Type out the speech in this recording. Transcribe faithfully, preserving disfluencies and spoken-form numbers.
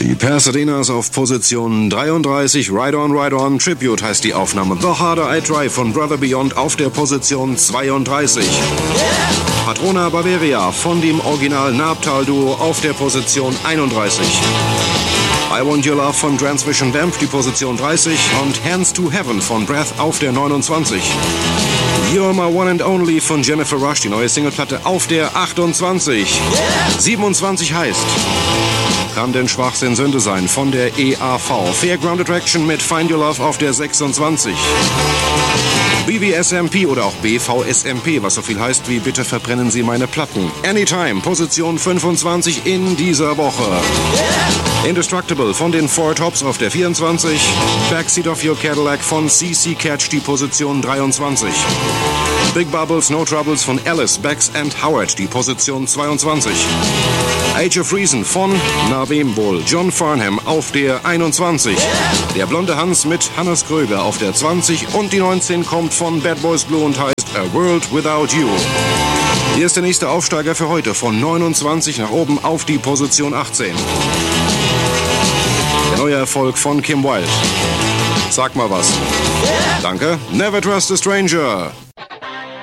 Die Pasadenas auf Position dreiunddreißig, Ride On, Ride On, Tribute heißt die Aufnahme. The Harder I Try von Brother Beyond auf der Position zweiunddreißig. Patrona Bavaria von dem Original Nabtal-Duo auf der Position einunddreißig. I Want Your Love von Transmission Vamp, die Position dreißig. Und Hands to Heaven von Breath auf der neunundzwanzig. You're My One and Only von Jennifer Rush, die neue Singleplatte auf der achtundzwanzig. siebenundzwanzig heißt Kann denn Schwachsinn Sünde sein von der E A V. Fairground Attraction mit Find Your Love auf der sechsundzwanzig. B V S M P oder auch B V S M P, was so viel heißt wie Bitte verbrennen Sie meine Platten. Anytime, Position fünfundzwanzig in dieser Woche. Indestructible von den Four Tops auf der vierundzwanzig. Backseat of Your Cadillac von C C Catch, die Position dreiundzwanzig. Big Bubbles, No Troubles von Alice, Bax and Howard, die Position zweiundzwanzig. Age of Reason von, na wem wohl, John Farnham auf der einundzwanzig. Der blonde Hans mit Hannes Kröger auf der zwanzig und die neunzehn kommt von Bad Boys Blue und heißt A World Without You. Hier ist der nächste Aufsteiger für heute von neunundzwanzig nach oben auf die Position achtzehn. Der neue Erfolg von Kim Wilde. Sag mal was. Danke. Never Trust a Stranger.